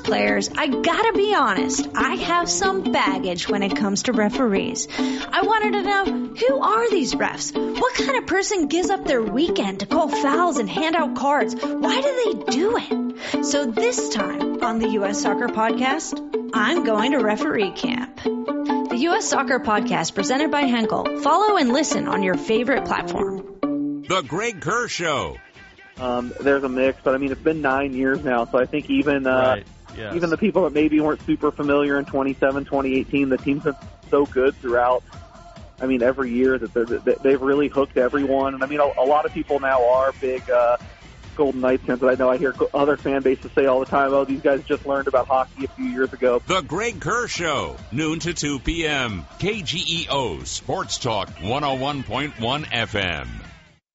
players, I gotta be honest, I have some baggage when it comes to referees. I wanted to know, who are these refs? What kind of person gives up their weekend to call fouls and hand out cards? Why do they do it? So this time on the U.S. Soccer Podcast, I'm going to referee camp. The U.S. Soccer Podcast presented by Henkel. Follow and listen on your favorite platform. The Greg Kerr Show. There's a mix, but I mean, it's been 9 years now, so I think even even the people that maybe weren't super familiar in 2018, the team's been so good throughout. I mean, every year that they've really hooked everyone, and I mean, a lot of people now are big Golden Knights fans, but I know I hear other fan bases say all the time, "Oh, these guys just learned about hockey a few years ago." The Greg Kerr Show, noon to 2 p.m. KGEO Sports Talk 101.1 FM.